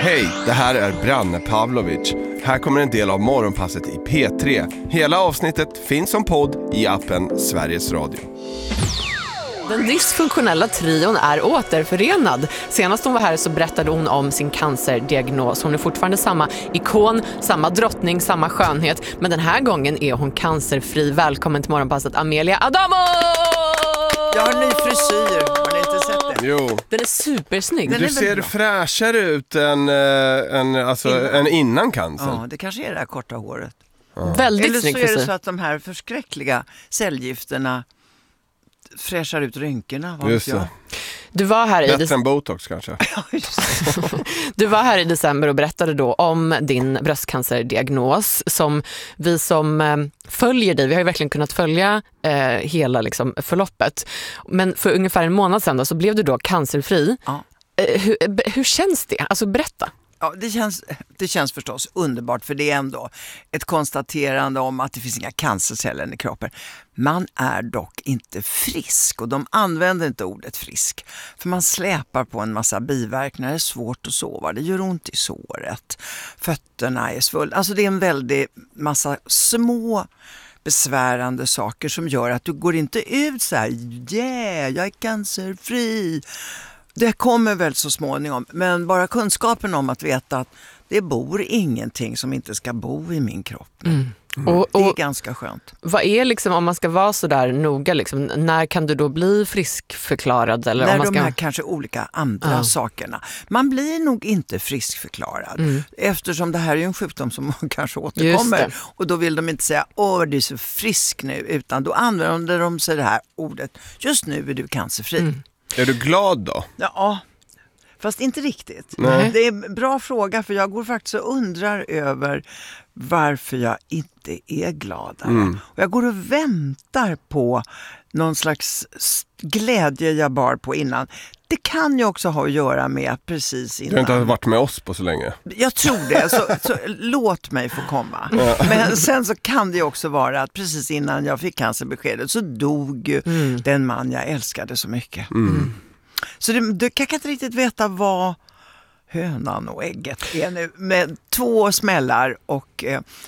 Hej, det här är Branne Pavlovic. Här kommer en del av morgonpasset i P3. Hela avsnittet finns som podd i appen Sveriges Radio. Den dysfunktionella trion är återförenad. Senast hon var här så berättade hon om sin cancerdiagnos. Hon är fortfarande samma ikon, samma drottning, samma skönhet. Men den här gången är hon cancerfri. Välkommen till morgonpasset, Amelia Adamo! Jag har en ny frisyr, har ni inte sett det? Jo. Den är supersnygg. Du ser fräschare ut än innan cancer. Ja, det kanske är det här korta håret. Väldigt Eller så snygg är det frisyr. så att de här förskräckliga cellgifterna fräschar ut rynkorna. Just det. Du var här Bättre än Botox kanske. Du var här i december och berättade då om din bröstcancerdiagnos som vi som följer dig, vi har ju verkligen kunnat följa hela liksom, förloppet. Men för ungefär en månad sedan då, så blev du då cancerfri. Ja. Hur känns det? Alltså berätta. Ja, det känns förstås underbart, för det är ändå ett konstaterande om att det finns inga cancerceller i kroppen. Man är dock inte frisk, och de använder inte ordet frisk. För man släpar på en massa biverkningar, det är svårt att sova, det gör ont i såret, fötterna är svullna. Alltså det är en väldig massa små besvärande saker som gör att du går inte ut så här, jag är cancerfri. Det kommer väl så småningom, men bara kunskapen om att veta att det bor ingenting som inte ska bo i min kropp. Och Det är ganska skönt. vad är liksom, om man ska vara så där noga, liksom, när kan du då bli friskförklarad? Eller När om man ska... de här kanske olika andra sakerna. Man blir nog inte friskförklarad. Eftersom det här är en sjukdom som kanske återkommer. Och då vill de inte säga, du är så frisk nu. Utan då använder de sig det här ordet, just nu är du cancerfri. Är du glad då? Ja, fast inte riktigt. Nej. Det är en bra fråga, för jag går faktiskt och undrar över varför jag inte är gladare. Och jag går och väntar på någon slags glädje jag bar på innan. Det kan ju också ha att göra med att precis innan... Du har inte varit med oss på så länge. Jag tror det, så låt mig få komma. Men sen så kan det också vara att precis innan jag fick cancerbeskedet så dog ju den man jag älskade så mycket. Så det kan jag inte riktigt veta vad hönan och ägget är nu. Med 2 smällar och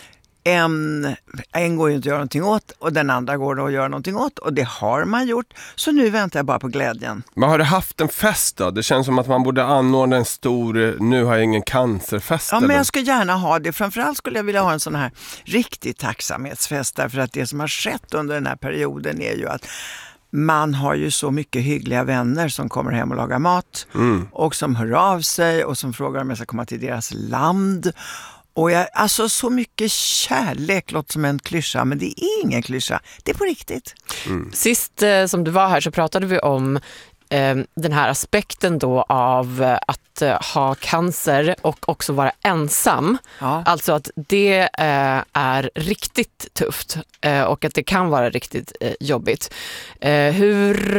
en går ju inte att göra någonting åt, och den andra går då att göra någonting åt, och det har man gjort. Så nu väntar jag bara på glädjen. Men har du haft en fest då? Det känns som att man borde anordna en stor, nu har jag ingen cancerfest. Ja, eller? men jag skulle gärna ha det. Framförallt skulle jag vilja ha en sån här riktig tacksamhetsfest, därför att det som har skett under den här perioden är ju att man har ju så mycket hyggliga vänner som kommer hem och lagar mat och som hör av sig och som frågar om jag ska komma till deras land. Och alltså så mycket kärlek, låter som en klyscha, men det är ingen klyscha. Det är på riktigt. Sist som du var här så pratade vi om den här aspekten då av att ha cancer och också vara ensam. Ja. Alltså att det är riktigt tufft och att det kan vara riktigt jobbigt. Hur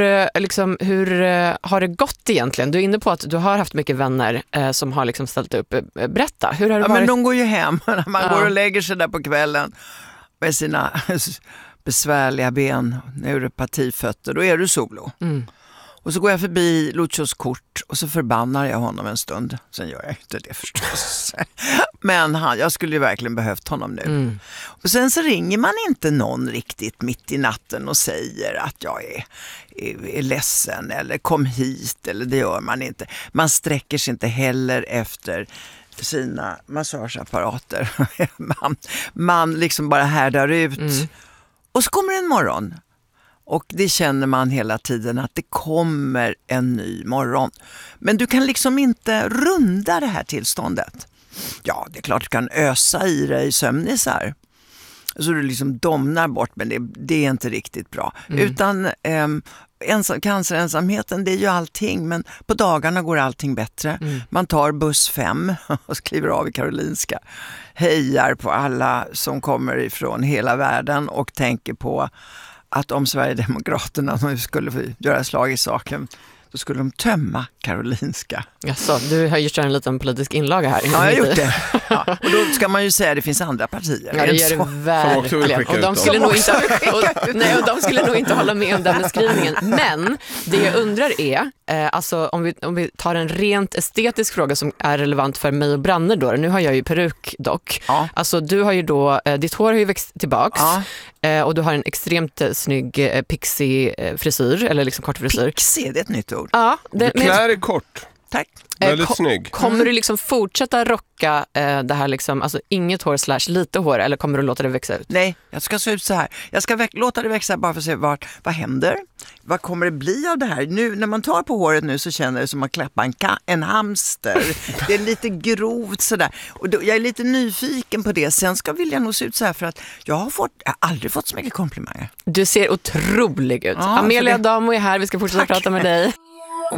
har det gått egentligen? Du är inne på att du har haft mycket vänner som har liksom ställt upp. Berätta, hur har det varit? Men de går ju hem när man går och lägger sig där på kvällen med sina besvärliga ben, neuropatifötter. Då är du solo. Och så går jag förbi Lucios kort och så förbannar jag honom en stund. Sen gör jag inte det förstås. Men jag skulle ju verkligen behövt honom nu. Och sen så ringer man inte någon riktigt mitt i natten och säger att jag är ledsen eller kom hit, eller det gör man inte. Man sträcker sig inte heller efter sina massageapparater. man liksom bara härdar ut. Och så kommer en morgon. Och det känner man hela tiden, att det kommer en ny morgon. Men du kan liksom inte runda det här tillståndet. Ja, det är klart du kan ösa i dig sömnisar. Så du liksom domnar bort, men det är inte riktigt bra. Utan cancerensamheten, det är ju allting, men på dagarna går allting bättre. Man tar buss 5 och skriver av i Karolinska. Hejar på alla som kommer ifrån hela världen och tänker på att om Sverigedemokraterna som skulle göra slag i saken, då skulle de tömma Karolinska. Jaså, du har ju kört en liten politisk inlaga här. Ja, jag har gjort det. Ja. Och då ska man ju säga att det finns andra partier. Ja, det gör det verkligen. Och de skulle de skulle nog inte hålla med om den beskrivningen. Men det jag undrar är, alltså om vi tar en rent estetisk fråga som är relevant för mig och Branne då. Nu har jag ju peruk dock. Ja. Alltså du har ju då, ditt hår har ju växt tillbaks. Ja. Och du har en extremt snygg pixie-frisyr, eller liksom kort frisyr. Pixie, det är ett nytt ord. Ja, du klär är kort. Tack. Väldigt snygg. Kommer du liksom fortsätta rocka det här liksom, alltså inget hår / lite hår, eller kommer du låta det växa ut? Nej, jag ska se ut så här. Jag ska låta det växa bara för att se vad händer. Vad kommer det bli av det här? Nu när man tar på håret nu så känner det som att klappa en hamster. Det är lite grovt sådär. Och jag är lite nyfiken på det. Sen vill jag nog se ut så här för att jag har aldrig fått så mycket komplimanger. Du ser otrolig ut. Amelia Adamo är här, vi ska fortsätta prata med dig.